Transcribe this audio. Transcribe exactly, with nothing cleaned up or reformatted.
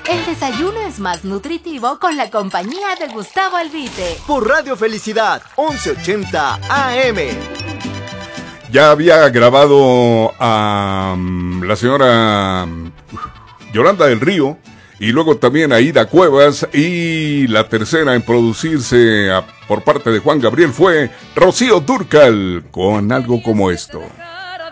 El desayuno es más nutritivo con la compañía de Gustavo Albite. Por Radio Felicidad, once ochenta A M. Ya había grabado a um, la señora um, Yolanda del Río y luego también a Ida Cuevas, y la tercera en producirse a, por parte de Juan Gabriel fue Rocío Dúrcal con algo como esto.